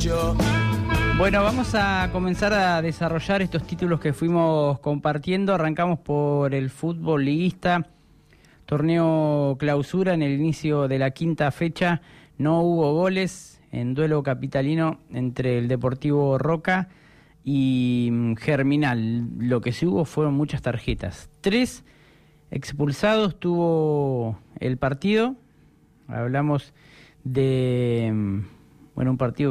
Bueno, vamos a comenzar a desarrollar estos títulos que fuimos compartiendo. Arrancamos por el fútbol liguista, torneo clausura. En el inicio de la quinta fecha no hubo goles en duelo capitalino entre el Deportivo Roca y Germinal. Lo que sí hubo fueron muchas tarjetas. 3 expulsados tuvo el partido. Hablamos de un partido